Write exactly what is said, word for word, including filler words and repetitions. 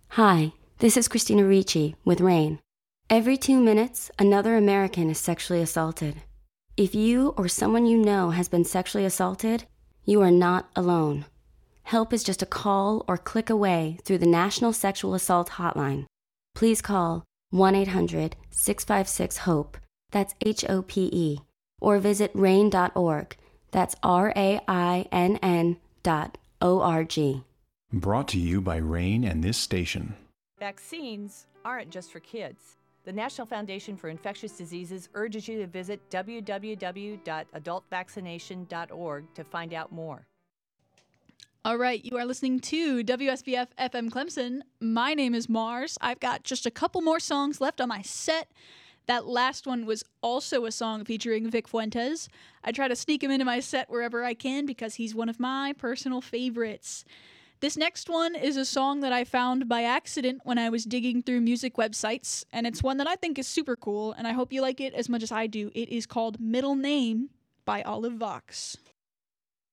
Hi, this is Christina Ricci with RAIN. Every two minutes, another American is sexually assaulted. If you or someone you know has been sexually assaulted, you are not alone. Help is just a call or click away through the National Sexual Assault Hotline. Please call one eight hundred six five six HOPE, that's H O P E, or visit rain dot org, that's R A I N N dot O R G. Brought to you by RAIN and this station. Vaccines aren't just for kids. The National Foundation for Infectious Diseases urges you to visit w w w dot adult vaccination dot org to find out more. All right, you are listening to W S B F F M Clemson. My name is Mars. I've got just a couple more songs left on my set. That last one was also a song featuring Vic Fuentes. I try to sneak him into my set wherever I can because he's one of my personal favorites. This next one is a song that I found by accident when I was digging through music websites, and it's one that I think is super cool, and I hope you like it as much as I do. It is called Middle Name by Olive Vox.